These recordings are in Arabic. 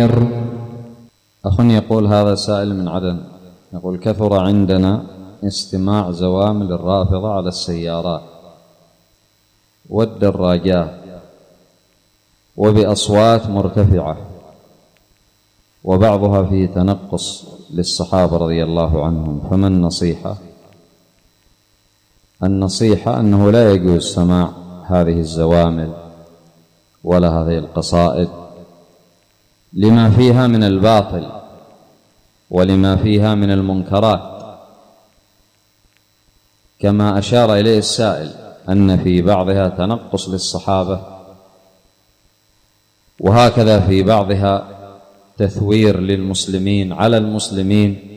عامر. أخ يقول: هذا سائل من عدن، يقول: كثر عندنا استماع زوامل الرافضة على السيارات والدراجات وبأصوات مرتفعة، وبعضها في تنقص للصحابة رضي الله عنهم، فما النصيحة؟ النصيحة أنه لا يجوز سماع هذه الزوامل ولا هذه القصائد لما فيها من الباطل ولما فيها من المنكرات، كما أشار إليه السائل أن في بعضها تنقص للصحابة، وهكذا في بعضها تثوير للمسلمين على المسلمين،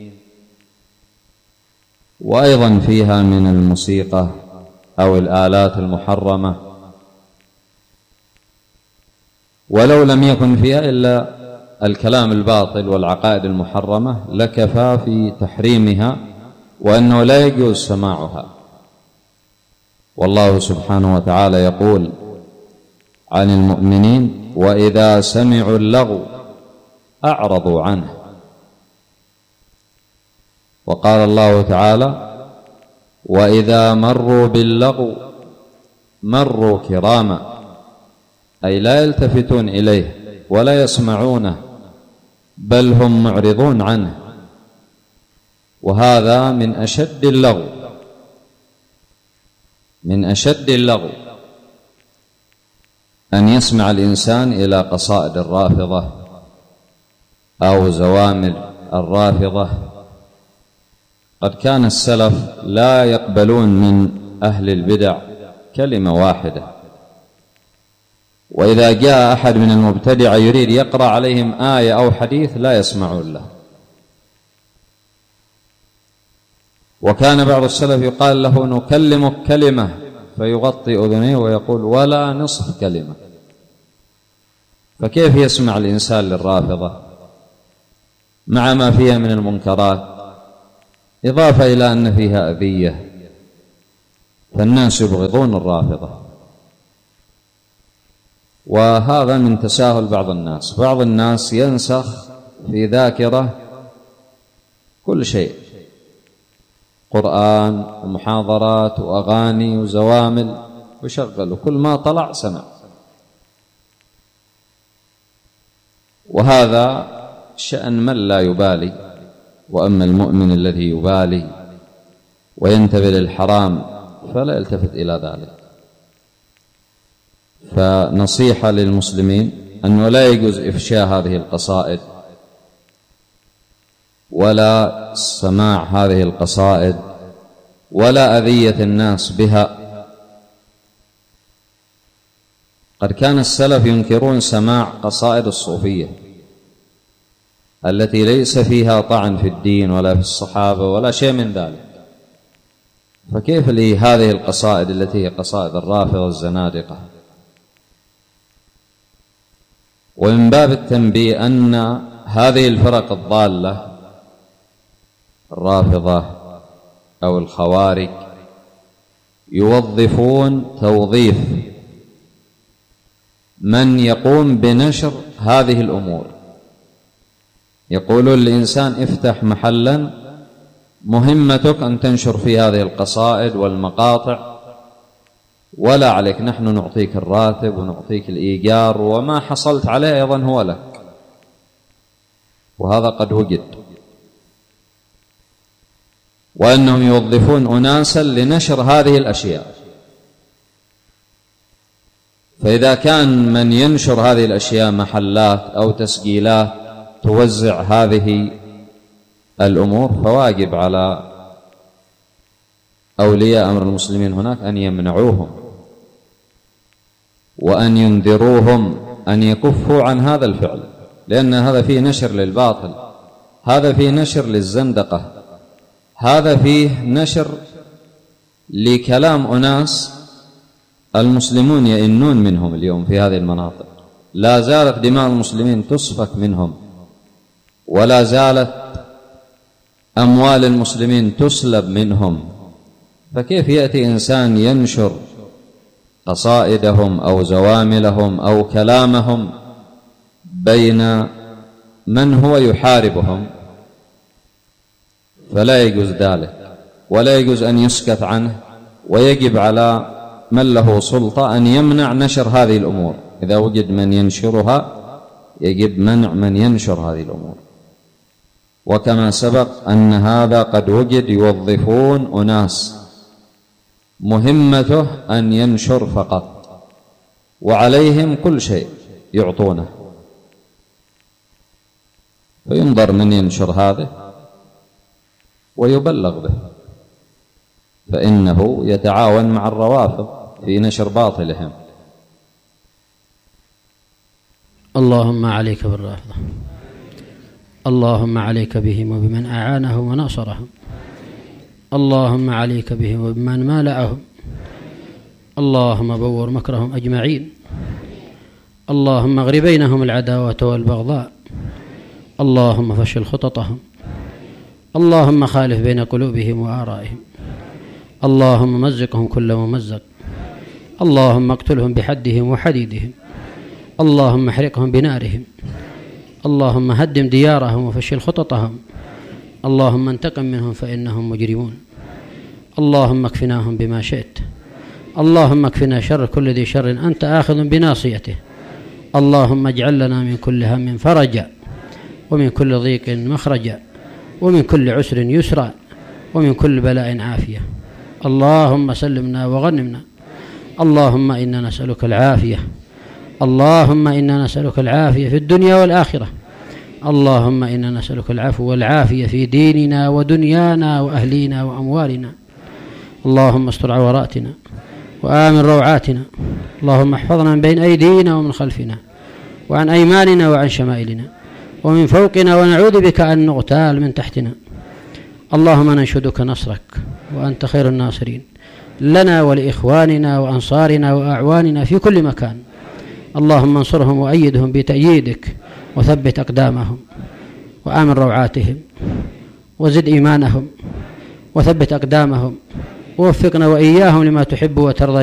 وأيضا فيها من الموسيقى أو الآلات المحرمة، ولو لم يكن فيها إلا الكلام الباطل والعقائد المحرمة لكفى في تحريمها وأنه لا يجوز سماعها. والله سبحانه وتعالى يقول عن المؤمنين: وإذا سمعوا اللغو أعرضوا عنه. وقال الله تعالى: وإذا مروا باللغو مروا كراما، أي لا يلتفتون إليه ولا يسمعونه، بل هم معرضون عنه. وهذا من أشد اللغو، من أشد اللغو أن يسمع الإنسان إلى قصائد الرافضة أو زوامل الرافضة. قد كان السلف لا يقبلون من أهل البدع كلمة واحدة، وإذا جاء أحد من المبتدعة يريد يقرأ عليهم آية أو حديث لا يسمعون له. وكان بعض السلف يقال له: نكلمك كلمة، فيغطي أذنيه ويقول: ولا نصف كلمة. فكيف يسمع الإنسان للرافضة مع ما فيها من المنكرات، إضافة إلى أن فيها أذية، فالناس يبغضون الرافضة. وهذا من تساهل بعض الناس. بعض الناس ينسخ في ذاكرة كل شيء، قرآن ومحاضرات وأغاني وزوامل، وشغل وكل ما طلع سمع. وهذا شأن من لا يبالي. وأما المؤمن الذي يبالي وينتبه للحرام فلا يلتفت إلى ذلك. فنصيحة للمسلمين أنه لا يجوز إفشاء هذه القصائد ولا سماع هذه القصائد ولا أذية الناس بها. قد كان السلف ينكرون سماع قصائد الصوفية التي ليس فيها طعن في الدين ولا في الصحابة ولا شيء من ذلك، فكيف لهذه القصائد التي هي قصائد الرافضة الزنادقة؟ ومن باب التنبيه أن هذه الفرق الضالة، الرافضة أو الخوارج، يوظفون توظيف من يقوم بنشر هذه الأمور. يقولون للإنسان: افتح محلا مهمتك أن تنشر في هذه القصائد والمقاطع، ولا عليك، نحن نعطيك الراتب ونعطيك الإيجار، وما حصلت عليه أيضا هو لك. وهذا قد وجد. وأنهم يوظفون أناسا لنشر هذه الأشياء. فإذا كان من ينشر هذه الأشياء محلات أو تسجيلات توزع هذه الأمور، فواجب على أولياء أمر المسلمين هناك أن يمنعوهم وأن ينذروهم أن يكفوا عن هذا الفعل، لأن هذا فيه نشر للباطل، هذا فيه نشر للزندقة، هذا فيه نشر لكلام أناس المسلمون يئنون منهم اليوم في هذه المناطق. لا زالت دماء المسلمين تسفك منهم، ولا زالت أموال المسلمين تسلب منهم. فكيف يأتي إنسان ينشر قصائدهم أو زواملهم أو كلامهم بين من هو يحاربهم فلا يجوز ذلك، ولا يجوز أن يسكت عنه، ويجب على من له سلطة أن يمنع نشر هذه الأمور. إذا وجد من ينشرها يجب منع من ينشر هذه الأمور. وكما سبق أن هذا قد وجد يوظفون أناس مهمته أن ينشر فقط، وعليهم كل شيء يعطونه، فينظر من ينشر هذا ويبلغ به، فإنه يتعاون مع الروافض في نشر باطلهم. اللهم عليك بالرافضة، اللهم عليك بهم وبمن أعانهم وناصرهم، اللهم عليك بهم وبمن مالأهم، اللهم بور مكرهم أجمعين، اللهم اغر بينهم العداوة والبغضاء، اللهم فشل خططهم، اللهم خالف بين قلوبهم وآرائهم، اللهم مزقهم كل ممزق، اللهم اقتلهم بحدهم وحديدهم، اللهم احرقهم بنارهم، اللهم هدم ديارهم وفشل خططهم، اللهم انتقم منهم فإنهم مجرمون، اللهم اكفناهم بما شئت، اللهم اكفنا شر كل ذي شر أنت آخذ بناصيته، اللهم اجعل لنا من كل هم فرجا، ومن كل ضيق مخرجا، ومن كل عسر يسرا، ومن كل بلاء عافية، اللهم سلمنا وغنمنا، اللهم إنا نسألك العافية، اللهم إنا نسألك العافية في الدنيا والآخرة، اللهم إنا نسألك العفو والعافية في ديننا ودنيانا وأهلينا وأموالنا، اللهم استر عوراتنا وآمن روعاتنا، اللهم احفظنا من بين أيدينا ومن خلفنا وعن أيماننا وعن شمائلنا ومن فوقنا، ونعوذ بك أن نغتال من تحتنا. اللهم ننشدك نصرك وأنت خير الناصرين لنا ولإخواننا وأنصارنا وأعواننا في كل مكان، اللهم انصرهم وأيدهم بتأييدك، وثبت أقدامهم وآمن روعاتهم، وزد إيمانهم، وثبت أقدامهم، ووفقنا وإياهم لما تحب وترضى